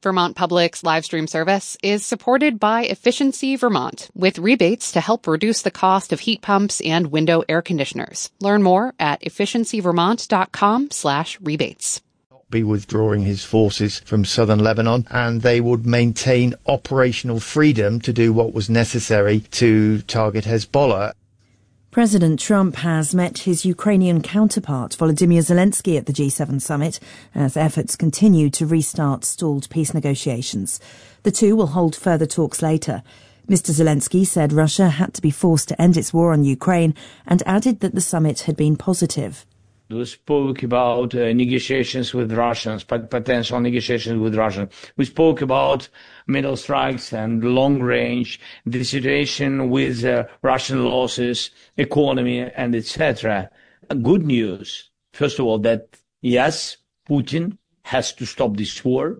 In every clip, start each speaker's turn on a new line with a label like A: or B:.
A: Vermont Public's live stream service is supported by Efficiency Vermont, with rebates to help reduce the cost of heat pumps and window air conditioners. Learn more at efficiencyvermont.com/rebates.
B: Be withdrawing his forces from southern Lebanon, and they would maintain operational freedom to do what was necessary to target Hezbollah.
C: President Trump has met his Ukrainian counterpart Volodymyr Zelensky at the G7 summit as efforts continue to restart stalled peace negotiations. The two will hold further talks later. Mr. Zelensky said Russia had to be forced to end its war on Ukraine and added that the summit had been positive.
D: We spoke about negotiations with Russians, potential negotiations with Russia. We spoke about middle strikes and long range, the situation with Russian losses, economy, and etc. Good news, first of all, that yes, Putin has to stop this war.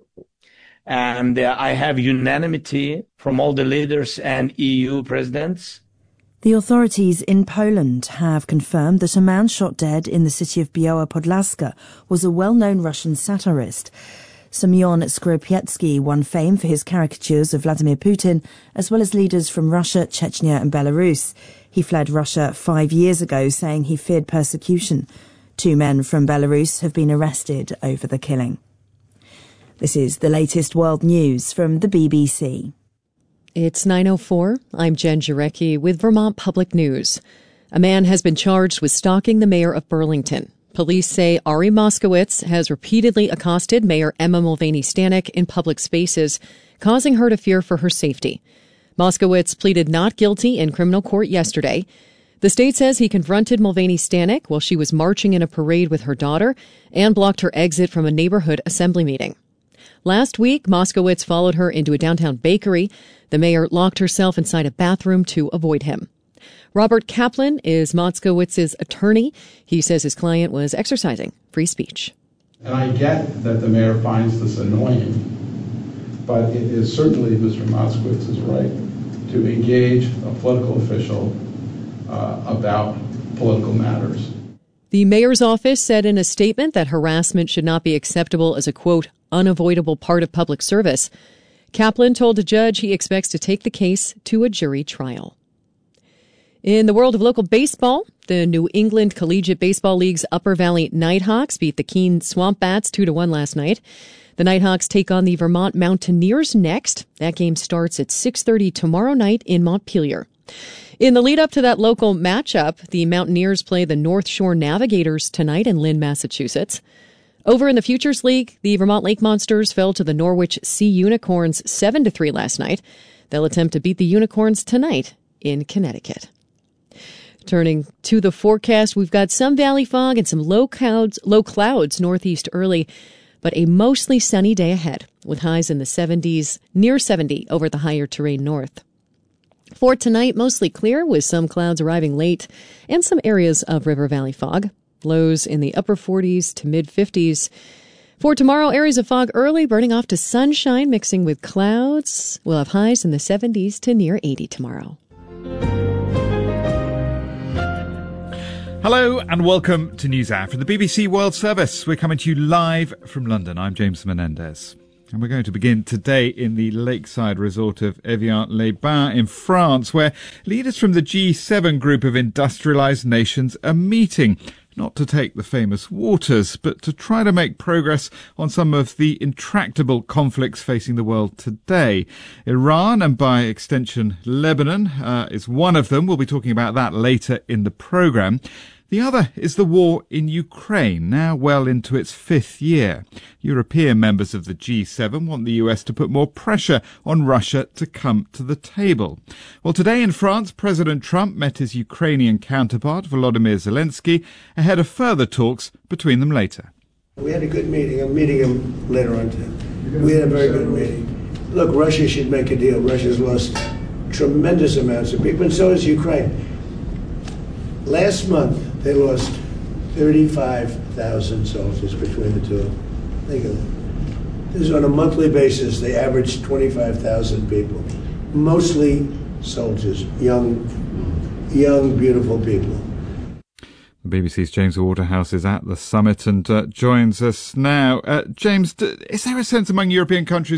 D: And I have unanimity from all the leaders and EU presidents.
C: The authorities in Poland have confirmed that a man shot dead in the city of Biała Podlaska was a well-known Russian satirist. Semyon Skoropiecki won fame for his caricatures of Vladimir Putin, as well as leaders from Russia, Chechnya and Belarus. He fled Russia 5 years ago, saying he feared persecution. 2 men from Belarus have been arrested over the killing. This is the latest world news from the BBC.
E: It's 9:04. I'm Jen Jarecki with Vermont Public News. A man has been charged with stalking the mayor of Burlington. Police say Ari Moskowitz has repeatedly accosted Mayor Emma Mulvaney Stanek in public spaces, causing her to fear for her safety. Moskowitz pleaded not guilty in criminal court yesterday. The state says he confronted Mulvaney Stanek while she was marching in a parade with her daughter and blocked her exit from a neighborhood assembly meeting. Last week, Moskowitz followed her into a downtown bakery. The mayor locked herself inside a bathroom to avoid him. Robert Kaplan is Moskowitz's attorney. He says his client was exercising free speech.
F: And I get that the mayor finds this annoying, but it is certainly Mr. Moskowitz's right to engage a political official about political matters.
E: The mayor's office said in a statement that harassment should not be acceptable as a, quote, unavoidable part of public service. Kaplan told a judge he expects to take the case to a jury trial. In the world of local baseball, the New England Collegiate Baseball League's Upper Valley Nighthawks beat the Keene Swamp Bats 2-1 last night. The Nighthawks take on the Vermont Mountaineers next. That game starts at 6:30 tomorrow night in Montpelier. In the lead up to that local matchup, the Mountaineers play the North Shore Navigators tonight in Lynn, Massachusetts. Over in the Futures League, the Vermont Lake Monsters fell to the Norwich Sea Unicorns 7-3 last night. They'll attempt to beat the Unicorns tonight in Connecticut. Turning to the forecast, we've got some valley fog and some low clouds northeast early, but a mostly sunny day ahead with highs in the 70s, near 70 over the higher terrain north. For tonight, mostly clear with some clouds arriving late and some areas of river valley fog. Lows in the upper 40s to mid 50s. For tomorrow, areas of fog early, burning off to sunshine, mixing with clouds. We'll have highs in the 70s to near 80 tomorrow.
G: Hello and welcome to NewsHour from the BBC World Service. We're coming to you live from London. I'm James Menendez. And we're going to begin today in the lakeside resort of Evian-les-Bains in France, where leaders from the G7 group of industrialised nations are meeting. Not to take the famous waters, but to try to make progress on some of the intractable conflicts facing the world today. Iran, and by extension Lebanon, is one of them. We'll be talking about that later in the programme. The other is the war in Ukraine, now well into its 5th year. European members of the G7 want the US to put more pressure on Russia to come to the table. Well, today in France, President Trump met his Ukrainian counterpart, Volodymyr Zelensky, ahead of further talks between them later.
H: We had a good meeting. I'm meeting him later on today. We had a very good meeting. Look, Russia should make a deal. Russia's lost tremendous amounts of people, and so has Ukraine. Last month, they lost 35,000 soldiers between the two of them. Think of that. This is on a monthly basis. They average 25,000 people, mostly soldiers, young, beautiful people.
G: The BBC's James Waterhouse is at the summit and joins us now. James, is there a sense among European countries